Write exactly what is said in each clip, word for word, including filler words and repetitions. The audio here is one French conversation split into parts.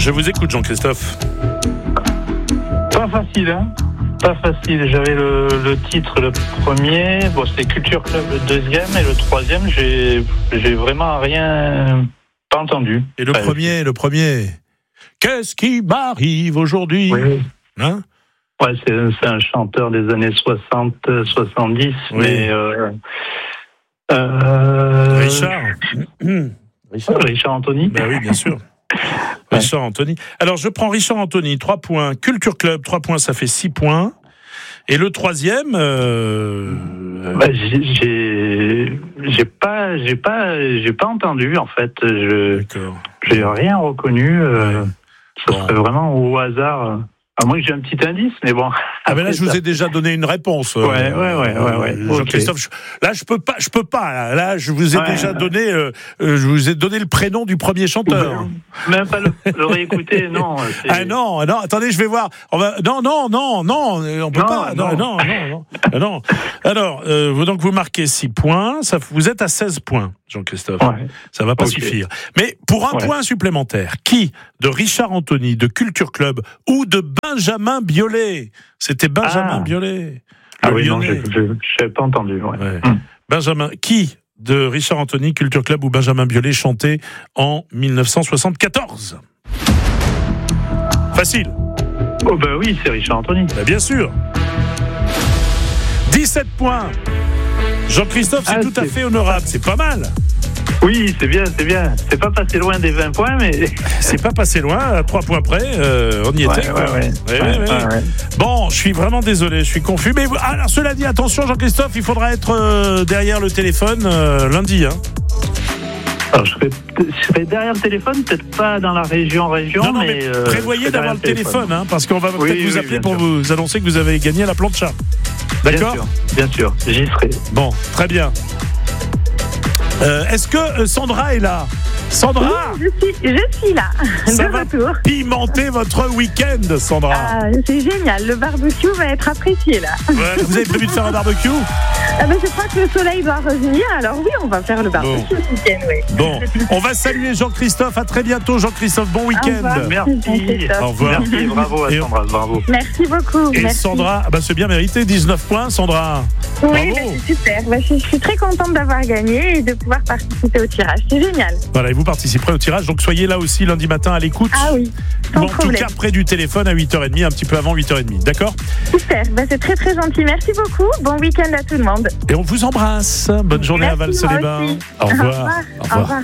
Je vous écoute, Jean-Christophe. Pas facile, hein. Pas facile. J'avais le, le titre, le premier. Bon, c'était Culture Club, le deuxième. Et le troisième, j'ai, j'ai vraiment rien pas entendu. Et le enfin, premier, le premier. Qu'est-ce qui m'arrive aujourd'hui? Oui. Hein? Ouais, c'est, c'est un chanteur des années soixante, soixante-dix. Oui. Mais. Euh, euh, Richard. Richard. Richard Anthony. Ben oui, bien sûr. Richard Anthony. Alors, je prends Richard Anthony, trois points. Culture Club, trois points, ça fait six points. Et le troisième, euh... bah, j'ai, j'ai, j'ai pas, j'ai pas, j'ai pas entendu en fait. Je, D'accord. J'ai rien reconnu. Euh, ouais. Ça bon. serait vraiment au hasard. À moins que j'ai un petit indice, mais bon. Ah ben là, je vous ai déjà donné une réponse. Ouais, ouais, ouais, ouais, ouais. Jean-Christophe, okay. je, là, je peux pas, je peux pas. Là, là je vous ai ouais, déjà donné, euh, je vous ai donné le prénom du premier chanteur. Même pas le, le réécouter, non. C'est... Ah non, non. Attendez, je vais voir. On va, non, non, non, non, on peut non, pas. Non, non, non, non. non, non. Alors, euh, vous, donc vous marquez six points. Ça, vous êtes à seize points, Jean-Christophe. Ouais. Ça va pas okay. suffire. Mais pour un ouais. point supplémentaire, qui de Richard Anthony, de Culture Club ou de Benjamin Biolay? C'était Benjamin ah. Biolay. Ah oui, non, je n'avais pas entendu. Ouais. Ouais. Hum. Benjamin, qui de Richard Anthony, Culture Club ou Benjamin Biolay chantait en dix-neuf cent soixante-quatorze? Facile. Oh bah oui, c'est Richard Anthony. Bah bien sûr. dix-sept points. Jean-Christophe, c'est ah, tout c'est... à fait honorable. C'est pas mal. Oui, c'est bien, c'est bien. C'est pas passé loin des vingt points, mais... C'est pas passé loin, à trois points près, euh, on y ouais, était. Ouais, ouais. Ouais, ouais, ouais, ouais. Ouais. Bon, je suis vraiment désolé, je suis confus. Mais alors, cela dit, attention Jean-Christophe, il faudra être euh, derrière le téléphone euh, lundi. Hein. Alors, je serai, je serai derrière le téléphone, peut-être pas dans la région, région, non, non, mais, mais euh, prévoyez d'avoir le téléphone, téléphone hein, parce qu'on va oui, peut-être oui, vous appeler pour sûr. vous annoncer que vous avez gagné à la plancha. D'accord ? Bien sûr, bien sûr, j'y serai. Bon, très bien. Euh, est-ce que euh, Sandra est là? Sandra, oui, je suis, je suis là. Ça de va retour. Pimenter votre week-end, Sandra. Ah, c'est génial. Le barbecue va être apprécié là. Ouais, vous avez prévu de faire un barbecue? Ah ben, je crois que le soleil doit revenir. Alors oui, on va faire le barbecue bon. ce week-end. Oui. Bon, on va saluer Jean-Christophe. À très bientôt, Jean-Christophe. Bon week-end. Merci. Au revoir. Merci. Bravo à Sandra. Bravo. Merci beaucoup. Et Merci. Sandra, bah, c'est bien mérité. dix-neuf points, Sandra. Oui, bah, c'est super. Bah, je, je suis très contente d'avoir gagné et de pouvoir participer au tirage. C'est génial. Voilà, et vous participerez au tirage. Donc soyez là aussi lundi matin à l'écoute. Ah oui, sans ou en problème. tout cas près du téléphone à huit heures trente, un petit peu avant huit heures trente. D'accord? Super, bah, c'est très très gentil. Merci beaucoup. Bon week-end à tout le monde. Et on vous embrasse. Bonne journée à Val-Célébin. Au revoir. Au revoir. Au revoir. Au revoir.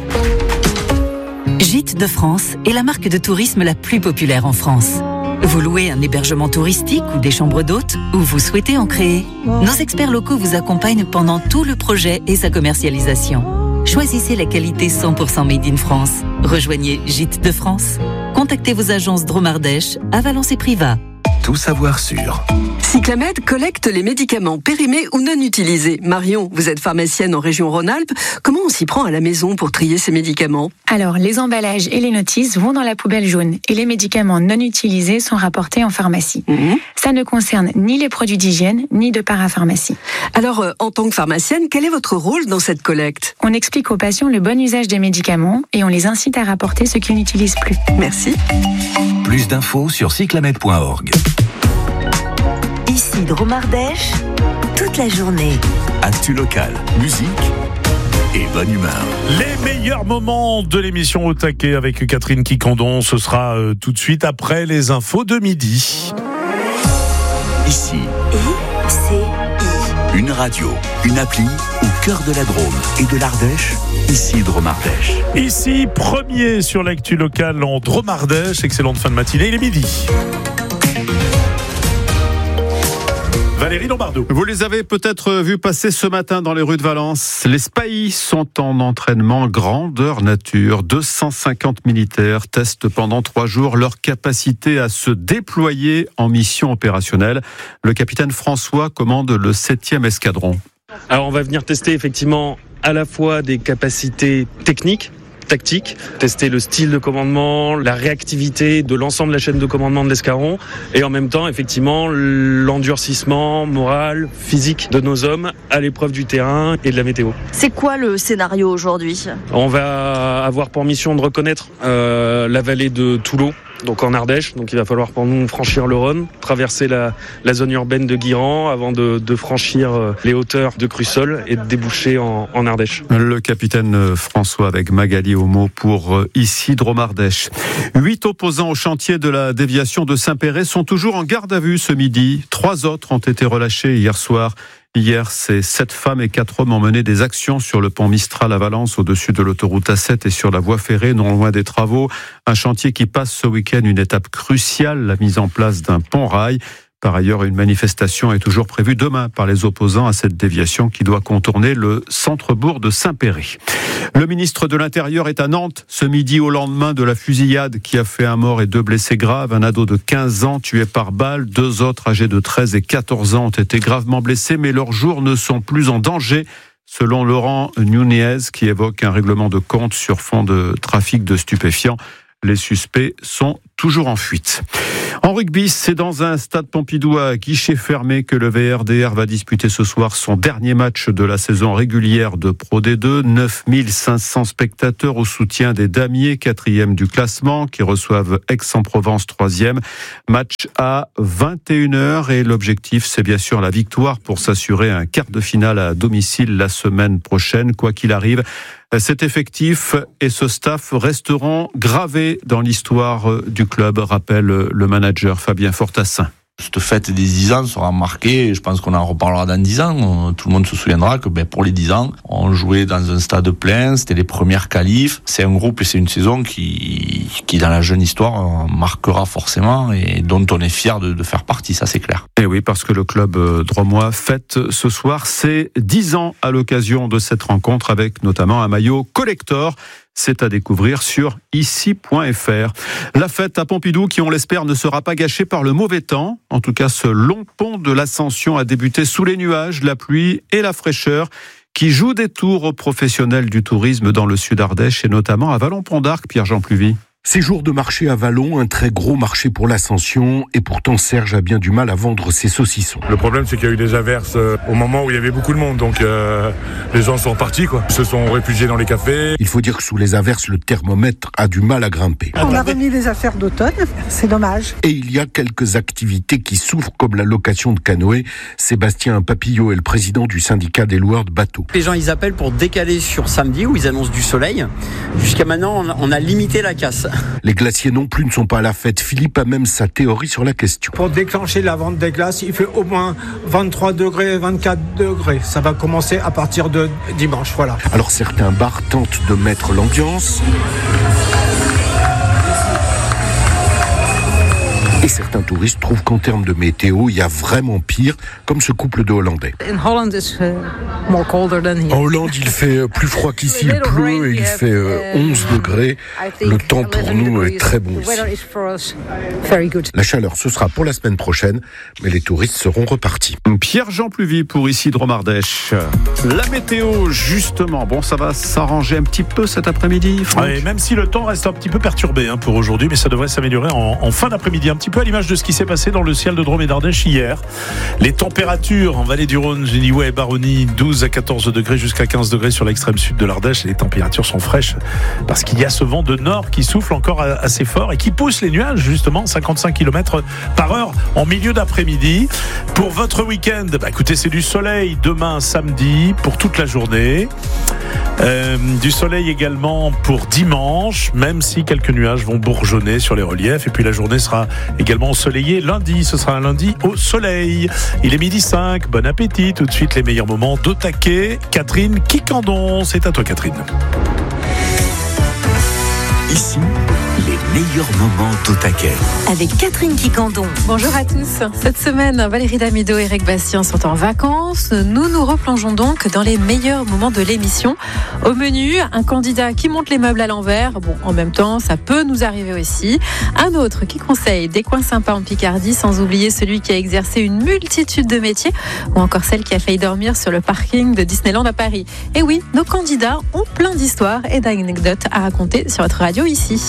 Gîtes de France est la marque de tourisme la plus populaire en France. Vous louez un hébergement touristique ou des chambres d'hôtes ou vous souhaitez en créer? Nos experts locaux vous accompagnent pendant tout le projet et sa commercialisation. Choisissez la qualité cent pour cent made in France. Rejoignez Gîtes de France. Contactez vos agences Dromardèche à Valence et Privas. Tout savoir sur Cyclamed collecte les médicaments périmés ou non utilisés. Marion, vous êtes pharmacienne en région Rhône-Alpes. Comment on s'y prend à la maison pour trier ces médicaments? Alors, les emballages et les notices vont dans la poubelle jaune et les médicaments non utilisés sont rapportés en pharmacie. Mmh. Ça ne concerne ni les produits d'hygiène, ni de parapharmacie. Alors, euh, en tant que pharmacienne, quel est votre rôle dans cette collecte? On explique aux patients le bon usage des médicaments et on les incite à rapporter ce qu'ils n'utilisent plus. Merci. Plus d'infos sur cyclamed point org. Ici Dromardèche, toute la journée. Actu locale, musique et bonne humeur. Les meilleurs moments de l'émission Au Taquet avec Catherine Quicandon, ce sera euh, tout de suite après les infos de midi. Ici, I C I. Une radio, une appli au cœur de la Drôme et de l'Ardèche. Ici Dromardèche. Ici, premier sur l'actu locale en Dromardèche. Excellente fin de matinée, il est midi. Valérie Lombardou. Vous les avez peut-être vus passer ce matin dans les rues de Valence. Les Spahis sont en entraînement grandeur nature. deux cent cinquante militaires testent pendant trois jours leur capacité à se déployer en mission opérationnelle. Le capitaine François commande le septième escadron. Alors on va venir tester effectivement à la fois des capacités techniques, tactique, tester le style de commandement, la réactivité de l'ensemble de la chaîne de commandement de l'escadron et en même temps, effectivement, l'endurcissement moral, physique de nos hommes à l'épreuve du terrain et de la météo. C'est quoi le scénario aujourd'hui ? On va avoir pour mission de reconnaître euh, la vallée de Toulon, donc en Ardèche. Donc il va falloir pour nous franchir le Rhône, traverser la, la zone urbaine de Guiran avant de, de franchir euh, les hauteurs de Crussol et de déboucher en, en Ardèche. Le capitaine François avec Magali Homo pour euh, Isidre-Ardèche. Huit opposants au chantier de la déviation de Saint-Péret sont toujours en garde à vue ce midi. Trois autres ont été relâchés hier soir. Hier, ces sept femmes et quatre hommes ont mené des actions sur le pont Mistral à Valence, au-dessus de l'autoroute A sept et sur la voie ferrée, non loin des travaux. Un chantier qui passe ce week-end une étape cruciale, la mise en place d'un pont-rail. Par ailleurs, une manifestation est toujours prévue demain par les opposants à cette déviation qui doit contourner le centre-bourg de Saint-Péret. Le ministre de l'Intérieur est à Nantes ce midi au lendemain de la fusillade qui a fait un mort et deux blessés graves. Un ado de quinze ans tué par balle, deux autres âgés de treize et quatorze ans ont été gravement blessés, mais leurs jours ne sont plus en danger. Selon Laurent Nunez, qui évoque un règlement de compte sur fond de trafic de stupéfiants, les suspects sont toujours en fuite. En rugby, c'est dans un stade Pompidou à guichet fermé que le V R D R va disputer ce soir son dernier match de la saison régulière de Pro D deux. neuf mille cinq cents spectateurs au soutien des Damiers, quatrième du classement, qui reçoivent Aix-en-Provence, troisième. Match à vingt et une heures et l'objectif, c'est bien sûr la victoire pour s'assurer un quart de finale à domicile la semaine prochaine. Quoi qu'il arrive, cet effectif et ce staff resteront gravés dans l'histoire du club, rappelle le manager Fabien Fortassin. Cette fête des dix ans sera marquée, et je pense qu'on en reparlera dans dix ans. Tout le monde se souviendra que ben, pour les dix ans, on jouait dans un stade plein, c'était les premières qualifs. C'est un groupe et c'est une saison qui, qui dans la jeune histoire, marquera forcément et dont on est fier de, de faire partie, ça c'est clair. Et oui, parce que le club dromois fête ce soir ses dix ans à l'occasion de cette rencontre avec notamment un maillot collector. C'est à découvrir sur ici point f r. La fête à Pompidou, qui on l'espère ne sera pas gâchée par le mauvais temps. En tout cas, ce long pont de l'Ascension a débuté sous les nuages, la pluie et la fraîcheur, qui jouent des tours aux professionnels du tourisme dans le sud Ardèche et notamment à Vallon-Pont d'Arc, Pierre-Jean Pluvy. Ces jours de marché à Vallon, un très gros marché pour l'Ascension, et pourtant Serge a bien du mal à vendre ses saucissons. Le problème, c'est qu'il y a eu des averses euh, au moment où il y avait beaucoup de monde, donc euh, les gens sont partis, quoi. Ils se sont réfugiés dans les cafés. Il faut dire que sous les averses, le thermomètre a du mal à grimper. On a remis les affaires d'automne, c'est dommage. Et il y a quelques activités qui souffrent, comme la location de canoës. Sébastien Papillot est le président du syndicat des loueurs de bateaux. Les gens, ils appellent pour décaler sur samedi, où ils annoncent du soleil. Jusqu'à maintenant, on a limité la casse. Les glaciers non plus ne sont pas à la fête. Philippe a même sa théorie sur la question. Pour déclencher la vente des glaces, il fait au moins vingt-trois degrés, vingt-quatre degrés. Ça va commencer à partir de dimanche, voilà. Alors certains bars tentent de mettre l'ambiance. Et certains touristes trouvent qu'en termes de météo, il y a vraiment pire, comme ce couple de Hollandais. En Hollande, il fait plus froid qu'ici, il pleut et il fait onze degrés. Le temps pour nous est très bon ici. La chaleur, ce sera pour la semaine prochaine, mais les touristes seront repartis. Pierre-Jean Pluvy pour Isidre-Ardèche. La météo, justement, bon, ça va s'arranger un petit peu cet après-midi, Franck. Ouais, même si le temps reste un petit peu perturbé hein, pour aujourd'hui, mais ça devrait s'améliorer en, en fin d'après-midi, un petit peu à l'image de ce qui s'est passé dans le ciel de Drôme et d'Ardèche hier. Les températures en vallée du Rhône, Géniouet et Baronnie, douze à quatorze degrés jusqu'à quinze degrés sur l'extrême sud de l'Ardèche. Les températures sont fraîches parce qu'il y a ce vent de nord qui souffle encore assez fort et qui pousse les nuages, justement, cinquante-cinq kilomètres par heure en milieu d'après-midi. Pour votre week-end, bah, écoutez, c'est du soleil demain samedi pour toute la journée. Euh, du soleil également pour dimanche, même si quelques nuages vont bourgeonner sur les reliefs. Et puis la journée sera également ensoleillée lundi. Ce sera un lundi au soleil. Il est midi cinq. Bon appétit. Tout de suite, les meilleurs moments d'Au Taquet. Catherine Quicandon. C'est à toi, Catherine. Ici, les meilleurs moments au taquet. Avec Catherine Quicandon. Bonjour à tous. Cette semaine, Valérie Damido et Eric Bastien sont en vacances. Nous nous replongeons donc dans les meilleurs moments de l'émission. Au menu, un candidat qui monte les meubles à l'envers. Bon, en même temps, ça peut nous arriver aussi. Un autre qui conseille des coins sympas en Picardie, sans oublier celui qui a exercé une multitude de métiers, ou encore celle qui a failli dormir sur le parking de Disneyland à Paris. Et oui, nos candidats ont plein d'histoires et d'anecdotes à raconter sur votre radio ici.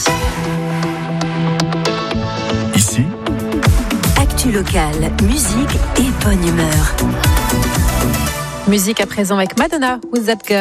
Ici, actu locale, musique et bonne humeur. Musique à présent avec Madonna, Who's That Girl?